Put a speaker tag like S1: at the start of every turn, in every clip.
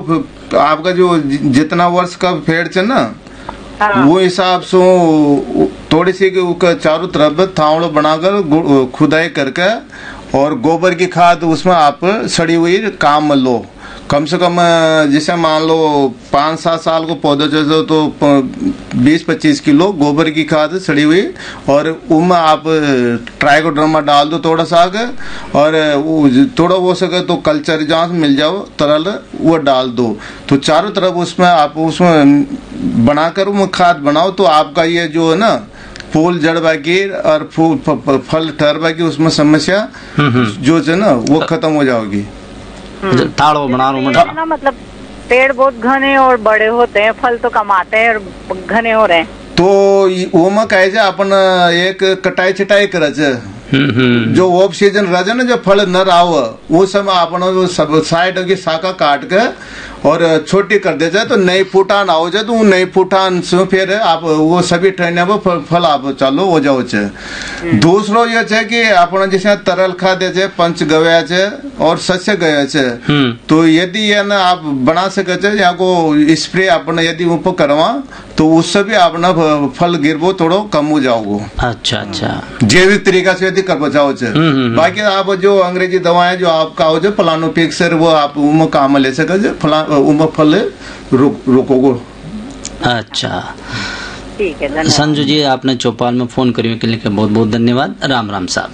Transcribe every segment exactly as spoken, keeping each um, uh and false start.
S1: आपका जो जितना वर्ष का पेड़ है ना, हाँ। वो हिसाब से थोड़ी सी चारों तरफ थावड़ो बनाकर खुदाई करके और गोबर की खाद उसमें आप सड़ी हुई काम लो। कम से कम जैसे मान लो पाँच सात साल को पौधे जैसे तो बीस पच्चीस किलो गोबर की खाद सड़ी हुई, और उनमें आप ट्राइकोडर्मा डाल दो थोड़ा सा आगे, और थोड़ा हो सके तो कल्चर जहाँ से मिल जाओ तरल वो डाल दो। तो चारों तरफ उसमें आप उसमें बनाकर वो खाद बनाओ, तो आपका ये जो है ना फूल जड़ बाकी और फूल फल ठहर बाकी उसमें समस्या जो है ना वो खत्म हो जाएगी।
S2: ताड़ो बना
S3: ना, मतलब पेड़ बहुत घने और बड़े होते हैं, फल तो कम आते हैं और घने हो रहे हैं,
S1: तो वो में कहे अपन एक कटाई छटाई करे जो ऑफ सीजन रहे ना, जो फल न रहा वो समय अपन सब साइड की शाखा काट के और छोटी कर दे जाए, तो नई फूटान आओ जाए, तो नई फूटान से फिर आप वो सभी ट्रेन फल आप चालू हो जाओ छे। दूसरो ये छे कि अपन जैसे तरल खाद छे, पंच गया छे और सस्य गया छे, तो यदि ये ना आप बना सके छे यहाँ को स्प्रे अपन यदि ऊपर करवा, तो उससे भी अपना फल गिरबो थोड़ो कम हो जाओगे।
S2: अच्छा अच्छा,
S1: जैविक तरीका से यदि कर बचाओ छे। बाकी आप जो अंग्रेजी दवाएं जो आपका हो जाए फलानो पिक्सर वो आप उम काम ले सके फला उम फल रुक रोकोगो।
S2: अच्छा
S3: ठीक है,
S2: संजू जी आपने चौपाल में फोन करियो के लिए बहुत बहुत धन्यवाद। राम राम साहब।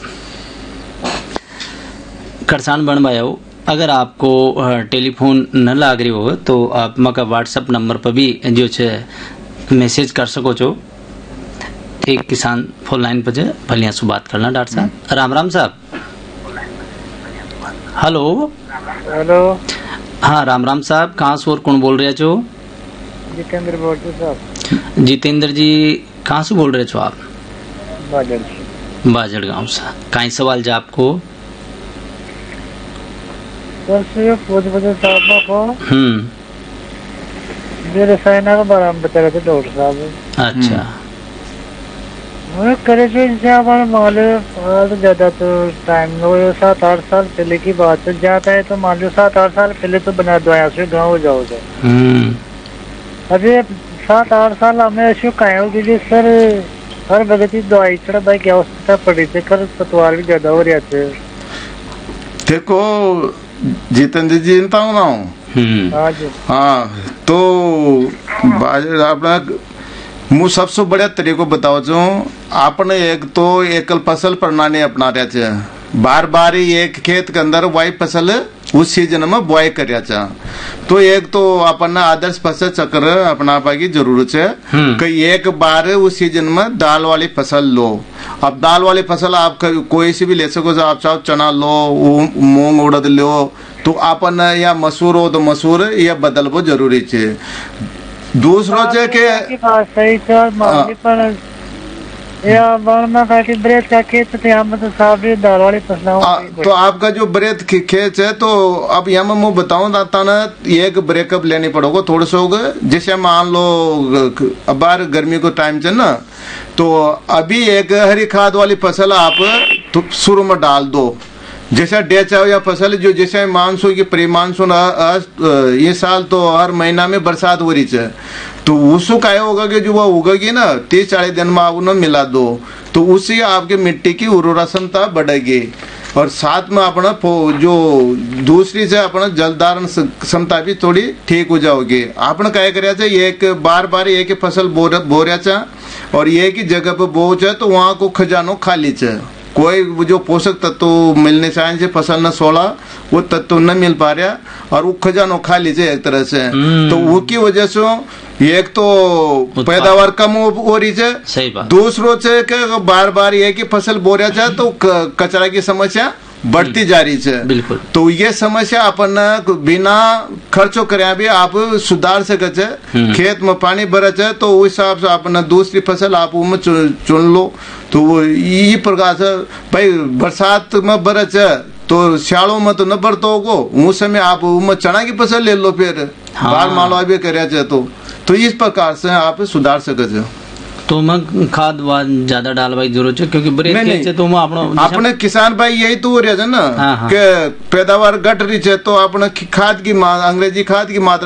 S2: करसान बन भाई, अगर आपको टेलीफोन न लाग रही हो तो आप मका व्हाट्सएप नंबर पर भी जो छे मैसेज कर सको छो। एक किसान फोन लाइन पर जे भलिया से बात करना डॉक्टर साहब। राम राम साहब। हेलो
S4: हेलो,
S2: हाँ राम राम साहब, कहाँ से और कौन बोल रहे छो?
S4: जितेंद्र बोल रहे साहब।
S2: जितेंद्र जी कहाँ से बोल रहे छो आप?
S4: बाजड़
S2: बाजड़ गाँव से। कहीं सवाल जा आपको? हम्म
S4: मेरे साइना के बारे में बता रहे थे डॉक्टर साहब।
S2: अच्छा,
S4: करे मान लो ज्यादा तो टाइम सात आठ साल पहले की बात है, जाता है तो मान लो सात आठ साल पहले तो बना दवाया से गाँव हो जाओ जाए। अभी सात आठ साल हमें ऐसे कहे होगी सर हर भगती दवाई चढ़ा भाई क्या आवश्यकता पड़ी थी, कर पतवार भी ज्यादा हो रहा थे।
S1: देखो जितेंद्र जी ना, हाँ तो अपना मु सबसे बढ़िया तरीको बताओ जो आपने एक तो एकल फसल प्रणाली अपना रहे थे, बार बार ही एक खेत के अंदर वही फसल उस सीजन में बुआई कर, तो एक तो अपन आदर्श फसल चक्र अपना की जरूरत है कि एक बार उस सीजन में दाल वाली फसल लो। अब दाल वाली फसल आप कोई सी भी ले सको, आप चाहो चना लो, मूंग उड़द लो, तो अपन या मसूर हो तो मसूर या बदल वो जरूरी है। दूसरो है कि तो आपका जो ब्रेथ खेत है, तो अब यहाँ मैं बताऊँ दाता ना एक ब्रेकअप लेनी पड़ोगे थोड़ा सा होगा। जैसे मान लो अब बार गर्मी को टाइम है ना, तो अभी एक हरी खाद वाली फसल आप तो शुरू में डाल दो, जैसा डेचा या फसल जो जैसे मानसून की प्री मानसून ये साल तो हर महीना में बरसात हो रही है, तो उसको क्या होगा कि जो वो उगेगी ना तीस चालीस दिन में आप उन्हें मिला दो, तो उससे आपकी मिट्टी की उर्वरा क्षमता बढ़ेगी, और साथ में अपना जो दूसरी से अपना जल धारण क्षमता भी थोड़ी ठीक हो जाओगी। आपने क्या कर एक बार बार एक ही फसल बो बो रहा और एक ही जगह पे बो है, तो वहाँ को खजानो खाली है, कोई जो पोषक तत्व मिलने चाहिए फसल न सोला वो तत्व न मिल पा रहा, और वो खजानो खाली है एक तरह से, तो वो की वजह से एक तो पैदावार कम हो रही है, दूसरों से बार बार एक ही फसल बो रहा है तो कचरा की समस्या बढ़ती जा रही है।
S2: बिल्कुल,
S1: तो ये समस्या अपन बिना खर्चो करे भी आप सुधार सके छे। खेत में पानी भरे है तो उस हिसाब से अपना दूसरी फसल आप उनमें चुन लो, तो वो ये प्रकार से भाई बरसात में भरे है तो सियालों में तो न भरता होगो, उस समय आप उनमें चना की फसल ले लो, फिर हाँ। बार मालवा भी करे तो तो इस प्रकार से आप सुधार सके।
S2: तो मैं खाद वाद ज्यादा डालवाई जरूरत है, क्योंकि बड़े खेत तो
S1: अपने किसान भाई यही तो हो रहा है ना कि पैदावार घट रही है, तो अपने खाद की अंग्रेजी खाद की मात्रा